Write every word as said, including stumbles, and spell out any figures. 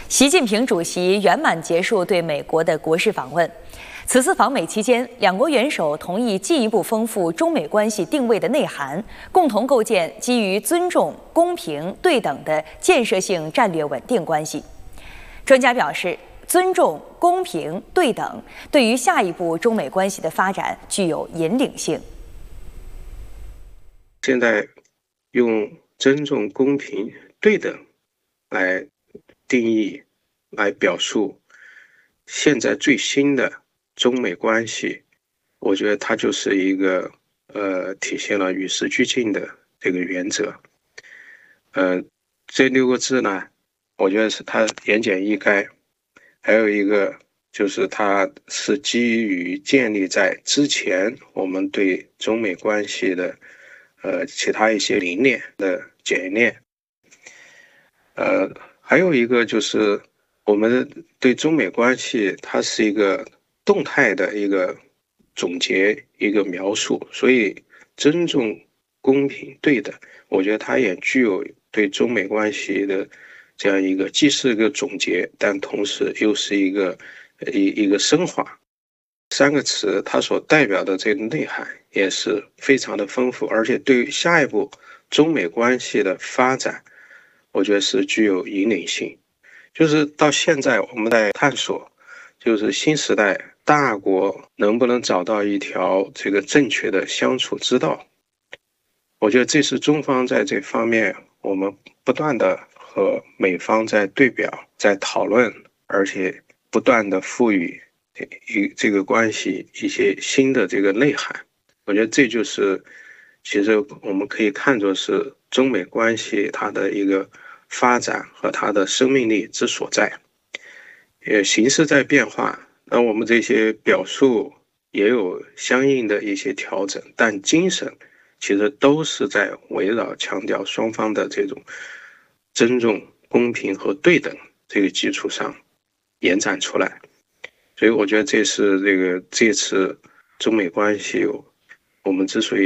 习近平主席圆满结束对美国的国事访问。此次访美期间，两国元首同意进一步丰富中美关系定位的内涵，共同构建基于尊重、公平、对等的建设性战略稳定关系。专家表示，尊重、公平、对等对于下一步中美关系的发展具有引领性。 现在用尊重、公平、对等来定义、来表述现在最新的中美关系，我觉得它就是一个呃体现了与时俱进的这个原则。呃，这六个字呢，我觉得是它言简意赅，还有一个就是它是基于建立在之前我们对中美关系的呃其他一些理念的检验。呃，还有一个就是我们对中美关系，它是一个动态的一个总结、一个描述，所以尊重、公平、对等，我觉得它也具有对中美关系的这样一个，既是一个总结，但同时又是一个一一个升华。三个词它所代表的这个内涵也是非常的丰富，而且对于下一步中美关系的发展，我觉得是具有引领性。就是到现在我们在探索，就是新时代大国能不能找到一条这个正确的相处之道。我觉得这是中方在这方面我们不断的和美方在对表，在讨论，而且不断的赋予一这个关系一些新的这个内涵。我觉得这就是其实我们可以看作是中美关系它的一个发展和它的生命力之所在。也形势在变化，那我们这些表述也有相应的一些调整，但精神其实都是在围绕强调双方的这种尊重、公平和对等这个基础上延展出来。所以我觉得这是这个这次中美关系我们之所以